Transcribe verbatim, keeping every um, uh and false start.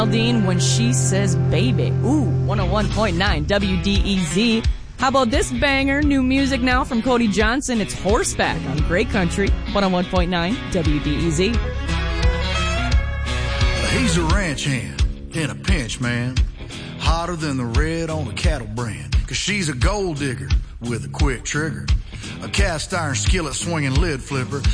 Dean when she says baby. Ooh, one oh one point nine W D E Z. How about this banger? New music now from Cody Johnson. It's Horseback on Great Country, one oh one point nine W D E Z. He's a ranch hand in a pinch, man. Hotter than the red on a cattle brand. Cause she's a gold digger with a quick trigger. A cast iron skillet swinging lid flipper.